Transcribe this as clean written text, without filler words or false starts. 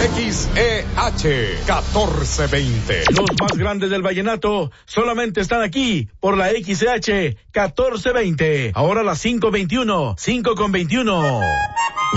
XEH 1420. Los más grandes del vallenato solamente están aquí por la XEH 1420. Ahora las 5:21, 5:21.